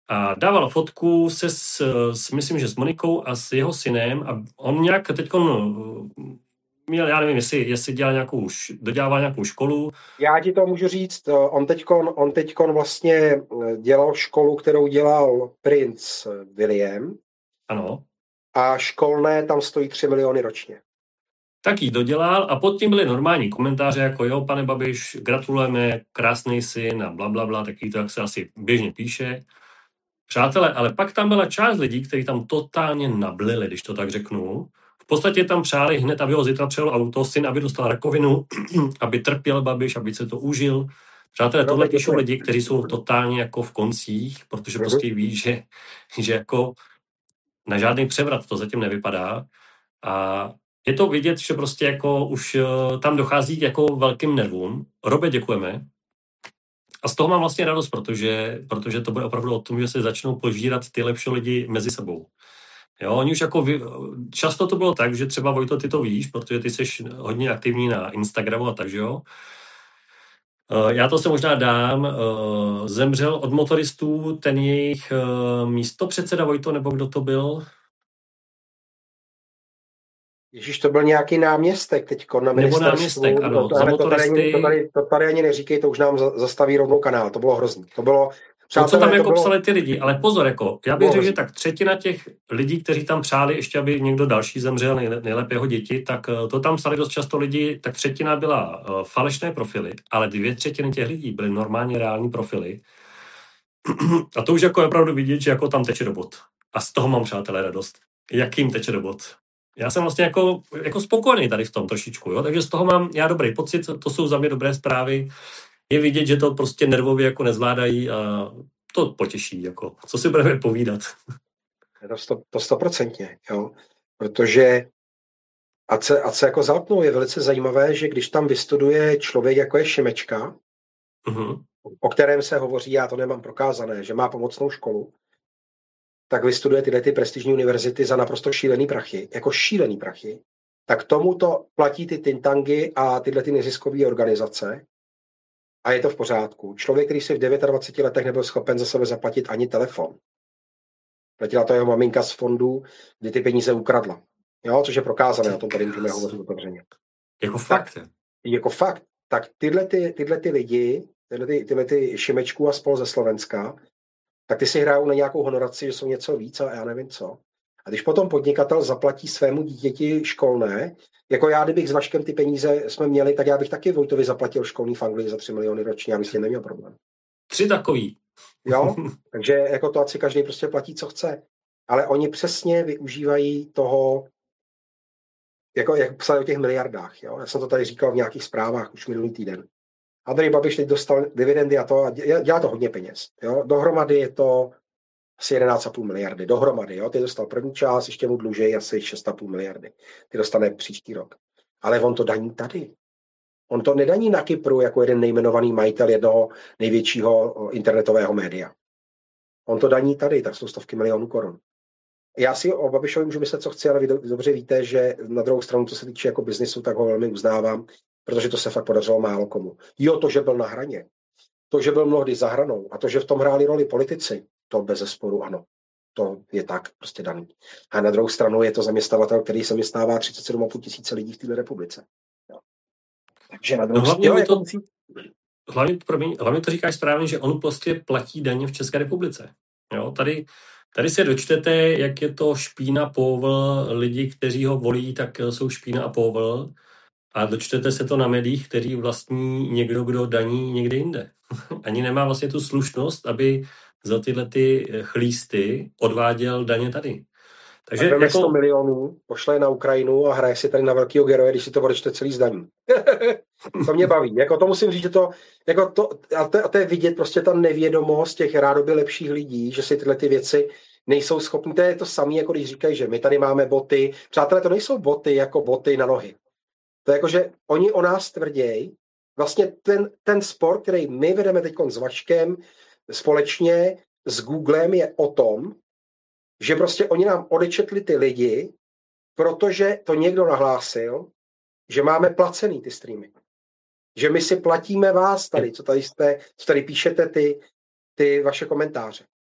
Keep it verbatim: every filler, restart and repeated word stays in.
a dával fotku se s, s, myslím, že s Monikou a s jeho synem a on nějak teď měl, já nevím, jestli, jestli dělal nějakou, dodělával nějakou školu. Já ti to můžu říct, on teďkon, on teďkon vlastně dělal školu, kterou dělal princ William. Ano. A školné tam stojí tři miliony ročně. Tak jí dodělal a pod tím byly normální komentáře, jako jo, pane Babiš, gratulujeme, krásný syn a blablabla, bla, bla, taky to, jak se asi běžně píše. Přátelé, ale pak tam byla část lidí, kteří tam totálně nablili, když to tak řeknu. V podstatě tam přáli hned, aby ho zítra přijel auto, syn, aby dostal rakovinu, aby trpěl Babiš, aby se to užil. Přátelé, no, tohle píšou lidi, kteří jsou totálně jako v koncích, protože prostě ví, že, že jako na žádný převrat to zatím nevypadá. A je to vidět, že prostě jako už tam dochází k jako velkým nervům. Robe, děkujeme. A z toho mám vlastně radost, protože, protože to bude opravdu o tom, že se začnou požírat ty lepší lidi mezi sebou. Jo, oni už jako vy, často to bylo tak, že třeba Vojto, ty to víš, protože ty jsi hodně aktivní na Instagramu a tak, že jo. Já to se možná dám. Zemřel od motoristů ten jejich místopředseda Vojto, nebo kdo to byl? Ježíš, to byl nějaký náměstek teďko na ministerstvu. Nebo náměstek, ano. To, to, to, tady, to, tady, to tady ani neříkej, to už nám zastaví rovnou kanál. To bylo hrozný. To bylo... To, co tam jako bylo... psali ty lidi, ale pozor, jako, já bych řekl, že tak třetina těch lidí, kteří tam přáli ještě, aby někdo další zemřel, nejlépe jeho děti, tak to tam psali dost často lidi, tak třetina byla uh, falešné profily, ale dvě třetiny těch lidí byly normálně reální profily. A to už jako je opravdu vidět, že jako tam teče do bod. A z toho mám, přátelé, radost. Jakým teče do bod. Já jsem vlastně jako, jako spokojený tady v tom trošičku, jo? Takže z toho mám já dobrý pocit, to jsou za mě dobré zprávy. Je vidět, že to prostě nervově jako nezvládají a to potěší, jako. Co si budeme povídat? To stoprocentně, jo. Protože a se, a se jako zapnou je velice zajímavé, že když tam vystuduje člověk, jako je Šimečka, uh-huh. o kterém se hovoří, já to nemám prokázané, že má pomocnou školu, tak vystuduje tyhle ty prestižní univerzity za naprosto šílený prachy, jako šílený prachy, tak tomuto platí ty tintangy a tyhle ty neziskové organizace a je to v pořádku. Člověk, který si v dvaceti devíti letech nebyl schopen za sebe zaplatit ani telefon. Platila to jeho maminka z fondu, kdy ty peníze ukradla. Jo, což je prokázané, o tom tady můžeme hovořit otevřeně. Jako fakt. Tak, jako fakt. Tak tyhle ty, tyhle ty lidi, tyhle ty, tyhle ty Šimečků a spol ze Slovenska, tak ty si hrajou na nějakou honoraci, že jsou něco víc a já nevím co. A když potom podnikatel zaplatí svému dítěti školné, jako já, kdybych s Vaškem ty peníze jsme měli, tak já bych taky Vojtovi zaplatil školní v Anglii za tři miliony ročně, já bych s tím neměl problém. Tři takový. Jo, takže jako to, ať si každý prostě platí, co chce. Ale oni přesně využívají toho, jako jak psali o těch miliardách. Jo? Já jsem to tady říkal v nějakých zprávách už minulý týden. Andrej Babiš teď dostal dividendy a to a dělá to hodně peněz. Jo? Dohromady je to asi jedenáct celá pět miliardy. Dohromady. Jo? Ty dostal první část, ještě mu dlužej asi šest celá pět miliardy. Ty dostane příští rok. Ale on to daní tady. On to nedaní na Kypru jako jeden nejmenovaný majitel jednoho největšího internetového média. On to daní tady, tak jsou stovky milionů korun. Já si o Babišovi můžu myslet, co chci, ale vy dobře víte, že na druhou stranu, co se týče jako biznisu, tak ho velmi uznávám, protože to se fakt podařilo málo komu. Jo, to, že byl na hraně, to, že byl mnohdy za hranou a to, že v tom hráli roli politici, to bezesporu ano. To je tak prostě daný. A na druhou stranu je to zaměstnavatel, který zaměstnává třicet sedm a půl tisíce lidí v této republice. Jo. Takže na druhou no, hlavně, stranu... To, musí... hlavně, promiň, hlavně to říkáš správně, že on prostě platí daně v České republice. Jo, tady Tady se dočtete, jak je to špína povl, lidi, kteří ho volí, tak jsou špína a povl. A dočtete se to na médiích, který vlastní někdo, kdo daní někde jinde. Ani nemá vlastně tu slušnost, aby za tyhle ty chlísty odváděl daně tady. Takže jako... sto milionů, pošle na Ukrajinu a hraje si tady na velkýho geroje, když si to odečte celý zdaní. To mě baví. Jako to musím říct, že to, jako to, a to, a to je vidět prostě ta nevědomost těch rádoby lepších lidí, že si tyhle ty věci nejsou schopní. To je to samé, jako když říkají, že my tady máme boty. Přátelé, to nejsou boty jako boty na nohy. To je jako, že oni o nás tvrdějí, vlastně ten, ten sport, který my vedeme teď s Vaškem společně s Googlem, je o tom, že prostě oni nám odečetli ty lidi, protože to někdo nahlásil, že máme placený ty streamy. Že my si platíme vás tady, co tady jste, co tady píšete ty, ty vaše komentáře.